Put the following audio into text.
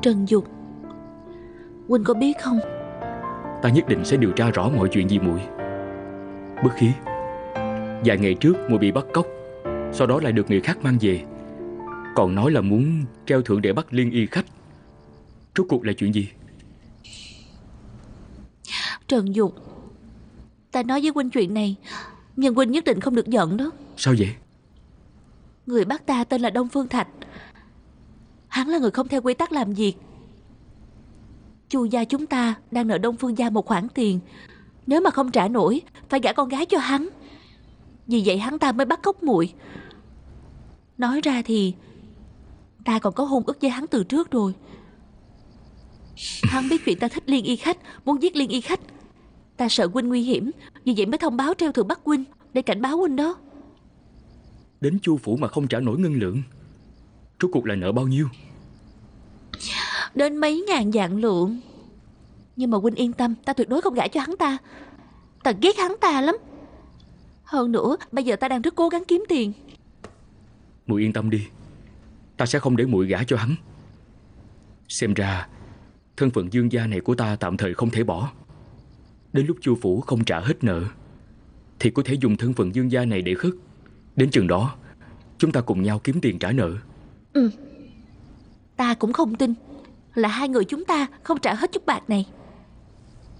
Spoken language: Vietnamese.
Trần Dục, huynh có biết không, Ta nhất định sẽ điều tra rõ mọi chuyện vì muội. Bất khí, vài ngày trước muội bị bắt cóc, sau đó lại được người khác mang về, còn nói là muốn treo thưởng để bắt Liên Y khách. Rốt cuộc là chuyện gì? Trần Dục, ta nói với huynh chuyện này, nhưng huynh nhất định không được giận đó. Sao vậy? Người bắt ta tên là Đông Phương Thạch. Hắn là người không theo quy tắc làm việc. Chu gia chúng ta đang nợ Đông Phương gia một khoản tiền, nếu mà không trả nổi phải gả con gái cho hắn. Vì vậy hắn ta mới bắt cóc muội. Nói ra thì ta còn có hôn ước với hắn từ trước rồi. Hắn biết chuyện ta thích Liên Y khách, muốn giết Liên Y khách. Ta sợ huynh nguy hiểm, vì vậy mới thông báo treo thưởng bắt huynh, để cảnh báo huynh đó. Đến Chu phủ mà không trả nổi ngân lượng, rốt cuộc là nợ bao nhiêu? Đến mấy ngàn vạn lượng. Nhưng mà huynh yên tâm, ta tuyệt đối không gả cho hắn ta. Ta ghét hắn ta lắm. Hơn nữa bây giờ ta đang rất cố gắng kiếm tiền. Muội yên tâm đi, ta sẽ không để muội gả cho hắn. Xem ra thân phận dương gia này của ta tạm thời không thể bỏ. Đến lúc Chu phủ không trả hết nợ thì có thể dùng thân phận dương gia này để khất. Đến chừng đó chúng ta cùng nhau kiếm tiền trả nợ. Ta cũng không tin là hai người chúng ta không trả hết chút bạc này.